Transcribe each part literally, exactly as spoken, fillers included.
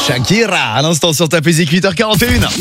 Shakira, à l'instant sur Top Music, huit heures quarante et une.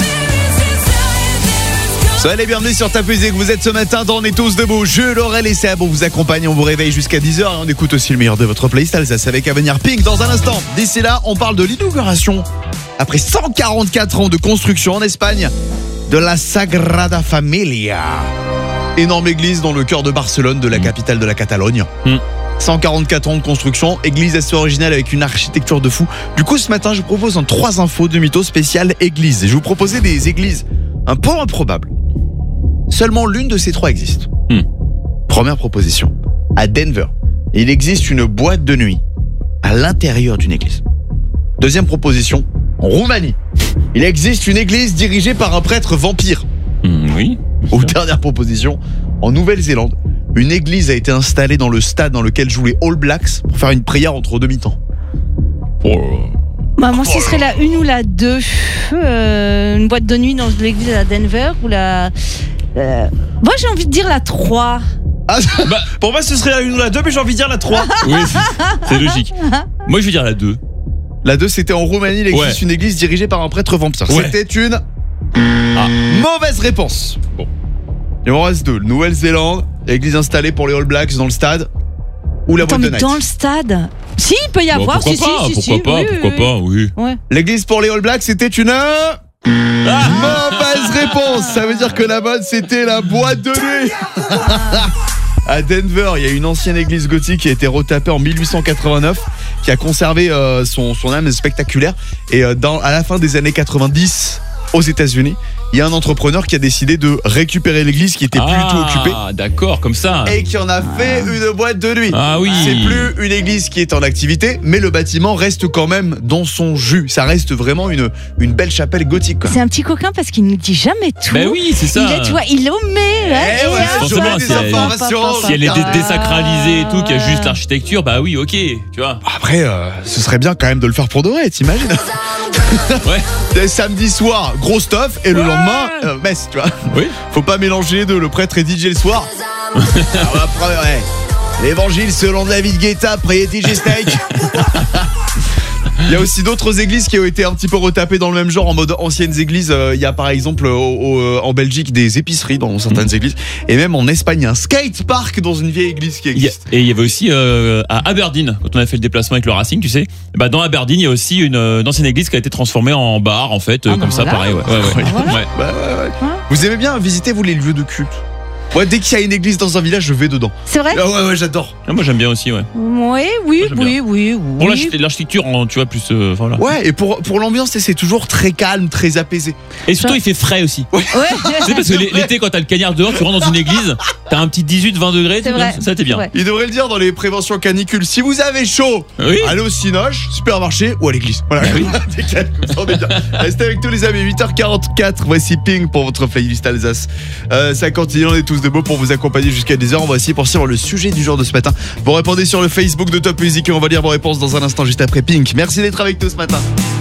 Soyez les bienvenus sur Top Music, vous êtes ce matin dans On est tous debout. Je, Laurel et Seb, on vous accompagne, on vous réveille jusqu'à dix heures et on écoute aussi le meilleur de votre playlist Alsace avec à venir Pink dans un instant. D'ici là, on parle de l'inauguration, après cent quarante-quatre ans de construction en Espagne, de la Sagrada Familia. Énorme église dans le cœur de Barcelone, de la capitale de la Catalogne. Mm. cent quarante-quatre ans de construction, église assez originale avec une architecture de fou. Du coup, ce matin, je vous propose en trois infos de mythos spécial église. Et je vous proposais des églises un peu improbables. Seulement l'une de ces trois existe. Hmm. Première proposition. À Denver, il existe une boîte de nuit à l'intérieur d'une église. Deuxième proposition. En Roumanie, il existe une église dirigée par un prêtre vampire. Mmh, oui. Ou dernière proposition. En Nouvelle-Zélande, une église a été installée dans le stade dans lequel jouent les All Blacks pour faire une prière entre deux mi-temps. Oh. Bah, moi, ce serait la une ou la deux. Euh, une boîte de nuit dans l'église à Denver ou la... Euh... Moi, j'ai envie de dire la trois. Ah, Bah, Pour moi, ce serait la une ou la deux, mais j'ai envie de dire la trois. oui, c'est, c'est logique. Moi, je vais dire la deux. la deux, c'était en Roumanie, il existe Ouais. une église dirigée par un prêtre vampire. Ouais. C'était une Ah. mauvaise réponse. Bon. Il en reste deux. Nouvelle-Zélande, église installée pour les All Blacks dans le stade. Ou la Attends, boîte de mais night. dans le stade. Si, il peut y Bon, avoir. pourquoi si, pas, si, si, pourquoi si, pas, oui, pourquoi oui, pas, oui. oui. Ouais. L'église pour les All Blacks, c'était une... Ah. mauvaise réponse. Ça veut dire que la bonne, c'était la boîte de nuit. À Denver, il y a une ancienne église gothique qui a été retapée en mille huit cent quatre-vingt-neuf, qui a conservé euh, son, son âme spectaculaire. Et euh, dans, à la fin des années quatre-vingt-dix, aux États-Unis, il y a un entrepreneur qui a décidé de récupérer l'église qui était plus du tout occupée. Ah, d'accord, comme ça. Et qui en a fait une boîte de nuit. Ah oui. C'est plus une église qui est en activité, mais le bâtiment reste quand même dans son jus. Ça reste vraiment une, une belle chapelle gothique, quoi. C'est un petit coquin parce qu'il ne dit jamais tout. Ben oui, c'est ça. Il est, tu vois, il omet. hein, Eh et ouais, hop, forcément, hop, si hop, elle- hop, hop, hop, Si elle est dé- hop. désacralisée et tout, qu'il y a juste l'architecture, bah oui, ok, tu vois. Après, euh, ce serait bien quand même de le faire pour de vrai, t'imagines? Ouais. Dès samedi soir, gros stuff, et le lendemain, euh, messe, tu vois. Oui. Faut pas mélanger les deux, le prêtre est D J le soir. Alors après, ouais. L'évangile selon David Guetta, après D J Snake. Il y a aussi d'autres églises qui ont été un petit peu retapées dans le même genre en mode anciennes églises. Euh, Il y a par exemple au- au- en Belgique des épiceries dans certaines Mmh. églises. Et même en Espagne, il y a un skate park dans une vieille église qui Il y a- existe. et il y avait aussi euh, à Aberdeen, quand on a fait le déplacement avec le Racing, tu sais, bah dans Aberdeen, il y a aussi une, euh, une ancienne église qui a été transformée en bar, en fait, euh, Ah bah comme ça, voilà. pareil. Ouais, ouais, ouais. Voilà. Ouais. Bah, ouais, ouais. Hein Vous aimez bien visiter, vous, les lieux de culte? Ouais, dès qu'il y a une église dans un village, je vais dedans. C'est vrai? Ah ouais, ouais, j'adore. Ah, moi, j'aime bien aussi, ouais. Oui, oui, j'aime oui, oui, oui. Pour l'archi- l'architecture, en- tu vois, plus. euh, voilà. Ouais, et pour, pour l'ambiance, c'est toujours très calme, très apaisé. Et surtout, il fait frais aussi. Ouais. Tu sais, parce que l'é- l'été, quand t'as le cagnard dehors, tu rentres dans une église, t'as un petit dix-huit vingt degrés, C'est tout vrai. bien, ça, t'es bien. Ouais. Il devrait le dire dans les préventions canicules. Si vous avez chaud, Oui. allez au Cinoche, supermarché ou à l'église. Voilà. T'es calme, comme ça, on est bien. Restez avec tous les amis. huit heures quarante-quatre. Voici Ping pour votre playlist Alsace. Euh, ça continue, on est tous debout pour vous accompagner jusqu'à dix heures. On va essayer pour suivre le sujet du jour de ce matin. Vous répondez sur le Facebook de Top Music et on va lire vos réponses dans un instant juste après Pink. Merci d'être avec nous ce matin.